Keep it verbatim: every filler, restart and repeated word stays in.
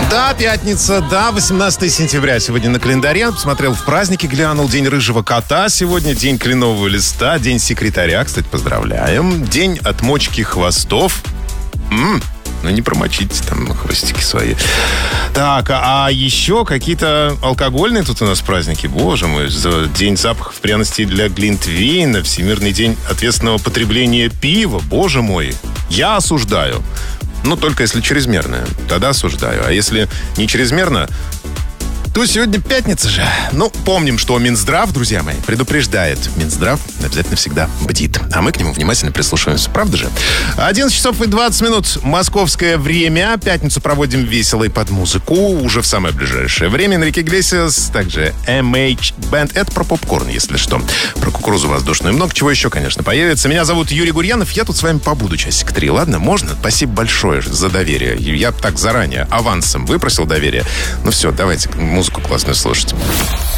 Да, пятница, да, восемнадцатое сентября сегодня на календаре. Посмотрел в праздники, глянул. День рыжего кота сегодня, день кленового листа, день секретаря, кстати, поздравляем. День отмочки хвостов. М-м, ну не промочите там хвостики свои. Так, а, а еще какие-то алкогольные тут у нас праздники. Боже мой, день запахов пряностей для глинтвейна, Всемирный день ответственного потребления пива. Боже мой, я осуждаю. Ну, только если чрезмерно, тогда осуждаю. А если не чрезмерно, то сегодня пятница же. Ну, помним, что Минздрав, друзья мои, предупреждает. Минздрав обязательно всегда бдит. А мы к нему внимательно прислушиваемся. Правда же? одиннадцать часов и двадцать минут. Московское время. Пятницу проводим весело и под музыку. Уже в самое ближайшее время. Энрике Иглесиас, также эм эйч Band. Это про попкорн, если что. Про кукурузу воздушную. Много чего еще, конечно, появится. Меня зовут Юрий Гурьянов. Я тут с вами побуду часик три. Ладно? Можно? Спасибо большое за доверие. Я так заранее, авансом выпросил доверие. Ну все, давайте музыку классную слушать.